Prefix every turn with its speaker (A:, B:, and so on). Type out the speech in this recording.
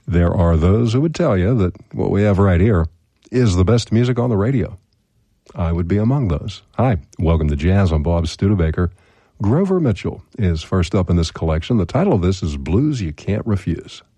A: There are those who would tell you that what we have right here is the best music on the radio. I would be among those. Hi, welcome to Jazz on Bob Studebaker. Grover Mitchell is first up in this collection. The title of this is Blues You Can't Refuse.